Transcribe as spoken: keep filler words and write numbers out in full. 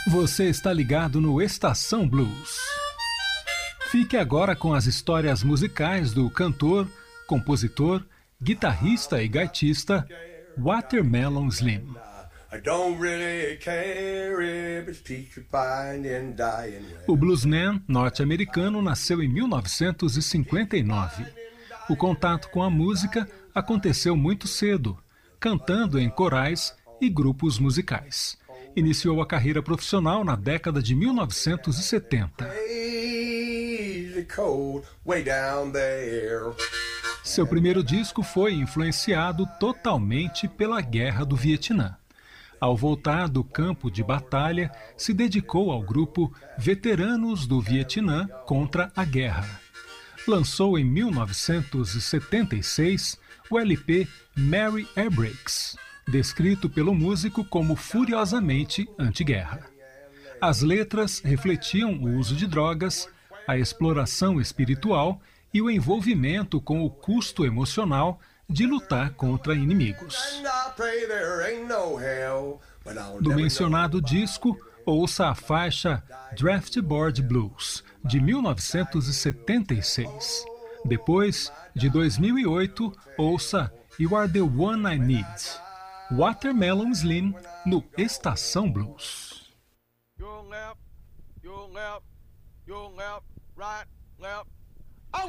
Você está ligado no Estação Blues. Fique agora com as histórias musicais do cantor, compositor, guitarrista e gaitista Watermelon Slim. O bluesman norte-americano nasceu em mil novecentos e cinquenta e nove. O contato com a música aconteceu muito cedo, cantando em corais e grupos musicais. Iniciou a carreira profissional na década de mil novecentos e setenta. Seu primeiro disco foi influenciado totalmente pela Guerra do Vietnã. Ao voltar do campo de batalha, se dedicou ao grupo Veteranos do Vietnã contra a Guerra. Lançou em mil novecentos e setenta e seis o L P Merry Airbreaks, descrito pelo músico como furiosamente anti-guerra. As letras refletiam o uso de drogas, a exploração espiritual e o envolvimento com o custo emocional de lutar contra inimigos. Do mencionado disco, ouça a faixa Draftboard Blues, de mil novecentos e setenta e seis. Depois, de dois mil e oito, ouça You Are the One I Need. Watermelon Slim no Estação Blues. Your left, your left, your left, right, left.